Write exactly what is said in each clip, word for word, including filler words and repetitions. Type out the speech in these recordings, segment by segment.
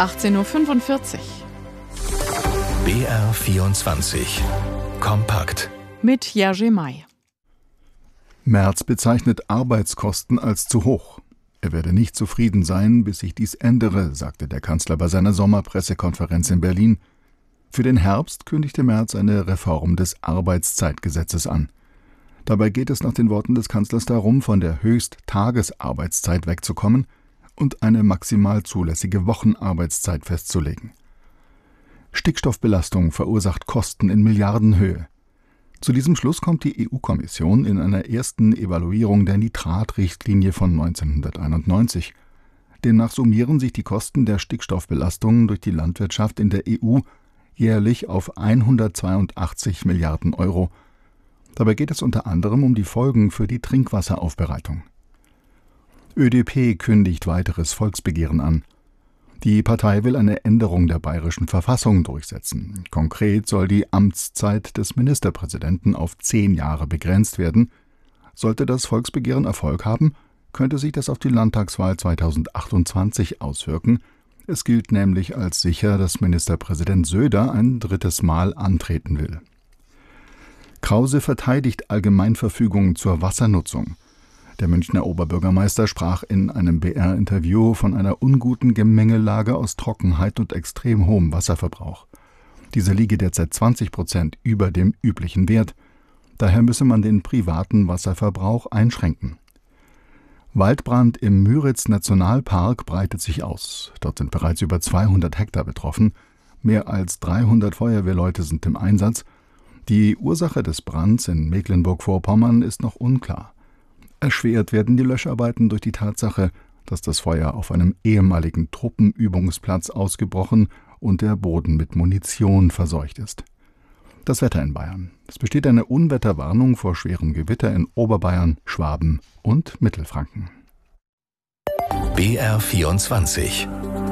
achtzehn Uhr fünfundvierzig. B R vierundzwanzig. Kompakt. Mit Jerzy May. Merz bezeichnet Arbeitskosten als zu hoch. Er werde nicht zufrieden sein, bis sich dies ändere, sagte der Kanzler bei seiner Sommerpressekonferenz in Berlin. Für den Herbst kündigte Merz eine Reform des Arbeitszeitgesetzes an. Dabei geht es nach den Worten des Kanzlers darum, von der Höchsttagesarbeitszeit wegzukommen und eine maximal zulässige Wochenarbeitszeit festzulegen. Stickstoffbelastung verursacht Kosten in Milliardenhöhe. Zu diesem Schluss kommt die E U-Kommission in einer ersten Evaluierung der Nitratrichtlinie von neunzehnhunderteinundneunzig. Demnach summieren sich die Kosten der Stickstoffbelastung durch die Landwirtschaft in der E U jährlich auf hundertzweiundachtzig Milliarden Euro. Dabei geht es unter anderem um die Folgen für die Trinkwasseraufbereitung. ÖDP kündigt weiteres Volksbegehren an. Die Partei will eine Änderung der bayerischen Verfassung durchsetzen. Konkret soll die Amtszeit des Ministerpräsidenten auf zehn Jahre begrenzt werden. Sollte das Volksbegehren Erfolg haben, könnte sich das auf die Landtagswahl zweitausendachtundzwanzig auswirken. Es gilt nämlich als sicher, dass Ministerpräsident Söder ein drittes Mal antreten will. Krause verteidigt Allgemeinverfügung zur Wassernutzung. Der Münchner Oberbürgermeister sprach in einem B R-Interview von einer unguten Gemengelage aus Trockenheit und extrem hohem Wasserverbrauch. Dieser liege derzeit zwanzig Prozent über dem üblichen Wert. Daher müsse man den privaten Wasserverbrauch einschränken. Waldbrand im Müritz-Nationalpark breitet sich aus. Dort sind bereits über zweihundert Hektar betroffen. Mehr als dreihundert Feuerwehrleute sind im Einsatz. Die Ursache des Brands in Mecklenburg-Vorpommern ist noch unklar. Erschwert werden die Löscharbeiten durch die Tatsache, dass das Feuer auf einem ehemaligen Truppenübungsplatz ausgebrochen und der Boden mit Munition verseucht ist. Das Wetter in Bayern. Es besteht eine Unwetterwarnung vor schwerem Gewitter in Oberbayern, Schwaben und Mittelfranken. B R vierundzwanzig.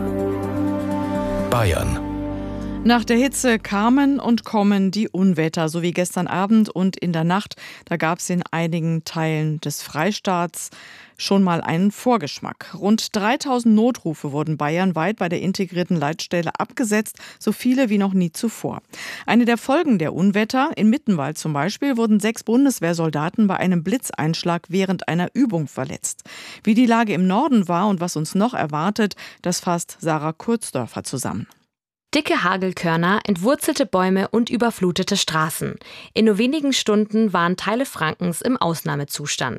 Bayern. Nach der Hitze kamen und kommen die Unwetter, so wie gestern Abend und in der Nacht. Da gab es in einigen Teilen des Freistaats schon mal einen Vorgeschmack. Rund dreitausend Notrufe wurden bayernweit bei der integrierten Leitstelle abgesetzt, so viele wie noch nie zuvor. Eine der Folgen der Unwetter, in Mittenwald zum Beispiel, wurden sechs Bundeswehrsoldaten bei einem Blitzeinschlag während einer Übung verletzt. Wie die Lage im Norden war und was uns noch erwartet, das fasst Sarah Kurzdörfer zusammen. Dicke Hagelkörner, entwurzelte Bäume und überflutete Straßen. In nur wenigen Stunden waren Teile Frankens im Ausnahmezustand.